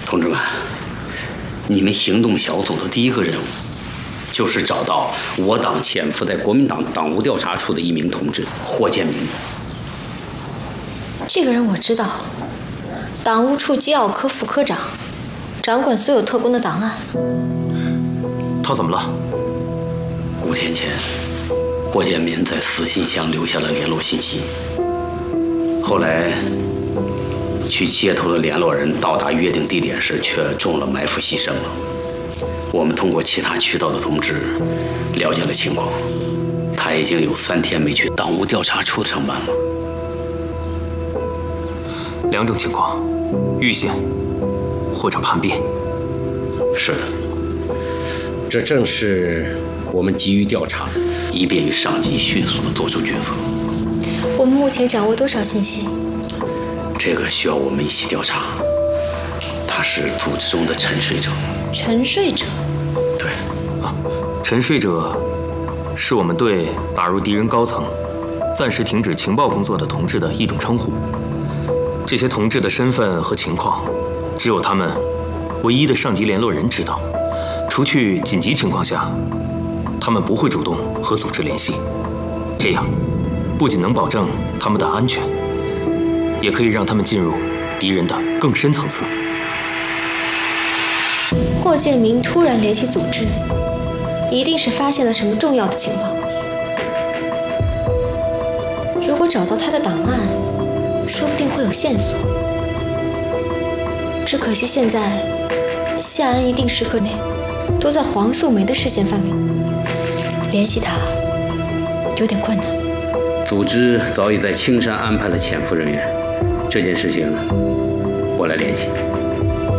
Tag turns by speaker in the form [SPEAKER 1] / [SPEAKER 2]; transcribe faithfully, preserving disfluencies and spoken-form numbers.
[SPEAKER 1] 同志们，你们行动小组的第一个任务，就是找到我党潜伏在国民党党务调查处的一名同志霍建民。
[SPEAKER 2] 这个人我知道，党务处机要科副科长，掌管所有特工的档案。
[SPEAKER 3] 他怎么了？
[SPEAKER 1] 五天前，霍建民在死信箱留下了联络信息。后来，去接头的联络人到达约定地点时，却中了埋伏牺牲了。我们通过其他渠道的同志了解了情况，他已经有三天没去党务调查处上班了。
[SPEAKER 3] 两种情况，遇险或者叛变。
[SPEAKER 1] 是的，这正是我们急于调查，以便于上级迅速地做出决策。
[SPEAKER 2] 我们目前掌握多少信息？
[SPEAKER 1] 这个需要我们一起调查。他是组织中的沉睡者。
[SPEAKER 2] 沉睡者？
[SPEAKER 1] 对。
[SPEAKER 3] 啊，沉睡者是我们对打入敌人高层、暂时停止情报工作的同志的一种称呼。这些同志的身份和情况，只有他们唯一的上级联络人知道。除去紧急情况下，他们不会主动和组织联系。这样，不仅能保证他们的安全，也可以让他们进入敌人的更深层次。
[SPEAKER 2] 霍建民突然联系组织，一定是发现了什么重要的情报。如果找到他的档案，说不定会有线索。只可惜现在，夏安一定时刻内都在黄素梅的视线范围，联系他有点困难。
[SPEAKER 1] 组织早已在青山安排了潜伏人员，这件事情我来联系。